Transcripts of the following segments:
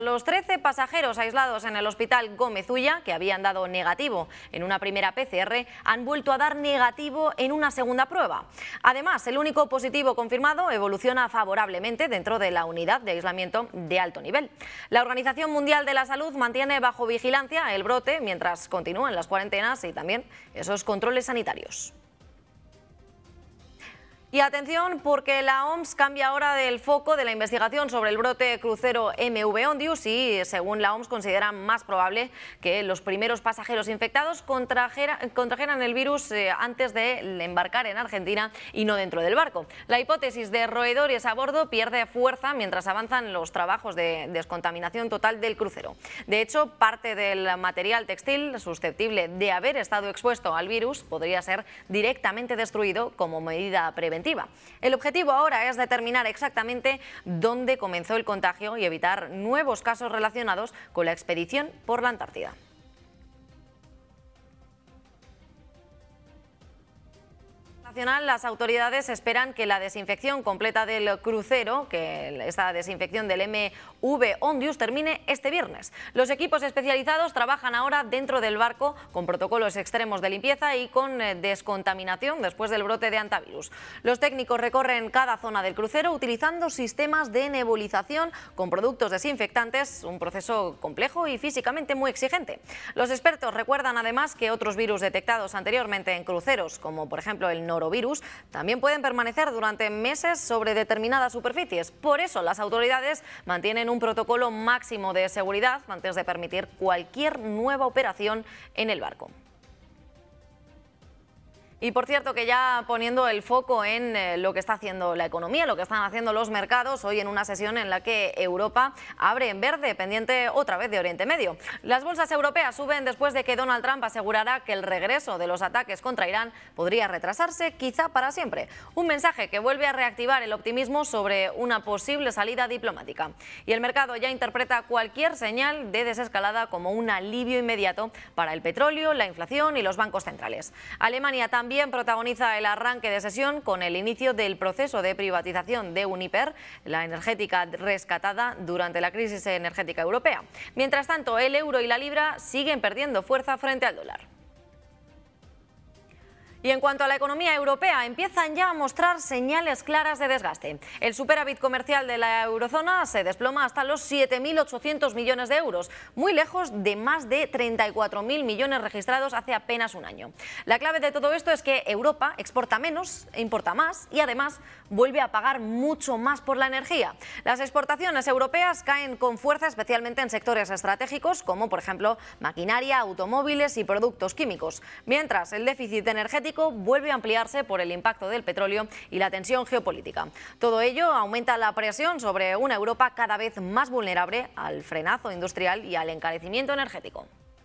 Los 13 pasajeros aislados en el hospital Gómez Ulla, que habían dado negativo en una primera PCR, han vuelto a dar negativo en una segunda prueba. Además, el único positivo confirmado evoluciona favorablemente dentro de la unidad de aislamiento de alto nivel. La Organización Mundial de la Salud mantiene bajo vigilancia el brote mientras continúan las cuarentenas y también esos controles sanitarios. Y atención, porque la OMS cambia ahora el foco de la investigación sobre el brote crucero MV Ondius y, según la OMS, considera más probable que los primeros pasajeros infectados contrajeran el virus antes de embarcar en Argentina y no dentro del barco. La hipótesis de roedores a bordo pierde fuerza mientras avanzan los trabajos de descontaminación total del crucero. De hecho, parte del material textil susceptible de haber estado expuesto al virus podría ser directamente destruido como medida preventiva. El objetivo ahora es determinar exactamente dónde comenzó el contagio y evitar nuevos casos relacionados con la expedición por la Antártida. Las autoridades esperan que la desinfección completa del crucero, que esta desinfección del MV Ondius, termine este viernes. Los equipos especializados trabajan ahora dentro del barco con protocolos extremos de limpieza y con descontaminación después del brote de hantavirus. Los técnicos recorren cada zona del crucero utilizando sistemas de nebulización con productos desinfectantes, un proceso complejo y físicamente muy exigente. Los expertos recuerdan además que otros virus detectados anteriormente en cruceros, como por ejemplo el norovirus, también pueden permanecer durante meses sobre determinadas superficies. Por eso las autoridades mantienen un protocolo máximo de seguridad antes de permitir cualquier nueva operación en el barco. Y por cierto, que ya poniendo el foco en lo que está haciendo la economía, lo que están haciendo los mercados, hoy en una sesión en la que Europa abre en verde, pendiente otra vez de Oriente Medio. Las bolsas europeas suben después de que Donald Trump asegurara que el regreso de los ataques contra Irán podría retrasarse, quizá para siempre. Un mensaje que vuelve a reactivar el optimismo sobre una posible salida diplomática. Y el mercado ya interpreta cualquier señal de desescalada como un alivio inmediato para el petróleo, la inflación y los bancos centrales. Alemania también protagoniza el arranque de sesión con el inicio del proceso de privatización de Uniper, la energética rescatada durante la crisis energética europea. Mientras tanto, el euro y la libra siguen perdiendo fuerza frente al dólar. Y en cuanto a la economía europea, empiezan ya a mostrar señales claras de desgaste. El superávit comercial de la eurozona se desploma hasta los 7.800 millones de euros, muy lejos de más de 34.000 millones registrados hace apenas un año. La clave de todo esto es que Europa exporta menos e importa más y además vuelve a pagar mucho más por la energía. Las exportaciones europeas caen con fuerza, especialmente en sectores estratégicos como por ejemplo maquinaria, automóviles y productos químicos, mientras el déficit energético vuelve a ampliarse por el impacto del petróleo y la tensión geopolítica. Todo ello aumenta la presión sobre una Europa cada vez más vulnerable al frenazo industrial y al encarecimiento energético.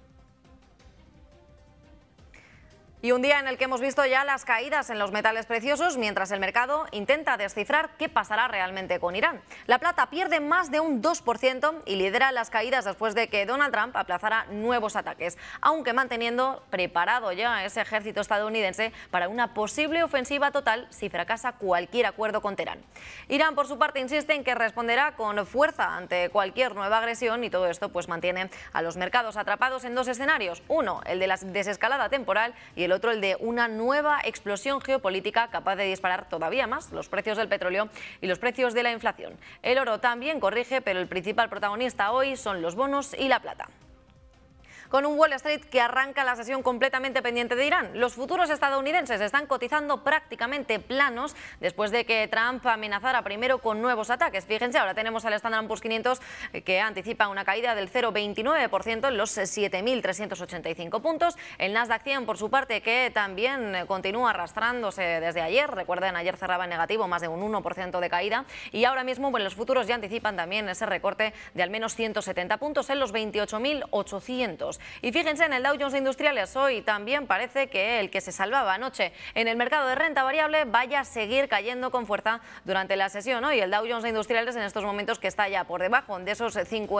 Y un día en el que hemos visto ya las caídas en los metales preciosos mientras el mercado intenta descifrar qué pasará realmente con Irán. La plata pierde más de un 2% y lidera las caídas después de que Donald Trump aplazara nuevos ataques, aunque manteniendo preparado ya ese ejército estadounidense para una posible ofensiva total si fracasa cualquier acuerdo con Teherán. Irán, por su parte, insiste en que responderá con fuerza ante cualquier nueva agresión y todo esto pues mantiene a los mercados atrapados en dos escenarios. Uno, el de la desescalada temporal y el otro el de una nueva explosión geopolítica capaz de disparar todavía más los precios del petróleo y los precios de la inflación. El oro también corrige, pero el principal protagonista hoy son los bonos y la plata. Con un Wall Street que arranca la sesión completamente pendiente de Irán. Los futuros estadounidenses están cotizando prácticamente planos después de que Trump amenazara primero con nuevos ataques. Fíjense, ahora tenemos al Standard & Poor's 500 que anticipa una caída del 0,29% en los 7.385 puntos. El Nasdaq 100, por su parte, que también continúa arrastrándose desde ayer. Recuerden, ayer cerraba en negativo, más de un 1% de caída. Y ahora mismo pues, los futuros ya anticipan también ese recorte de al menos 170 puntos en los 28.800. puntos. Y fíjense, en el Dow Jones Industriales hoy también parece que el que se salvaba anoche en el mercado de renta variable vaya a seguir cayendo con fuerza durante la sesión. Hoy el Dow Jones Industriales en estos momentos que está ya por debajo de esos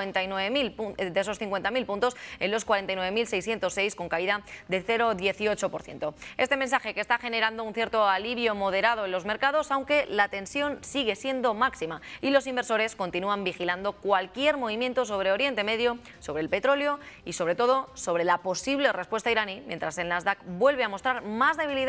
50.000 puntos en los 49.606 con caída de 0,18%. Este mensaje que está generando un cierto alivio moderado en los mercados, aunque la tensión sigue siendo máxima y los inversores continúan vigilando cualquier movimiento sobre Oriente Medio, sobre el petróleo y sobre todo sobre la posible respuesta iraní, mientras el Nasdaq vuelve a mostrar más debilidad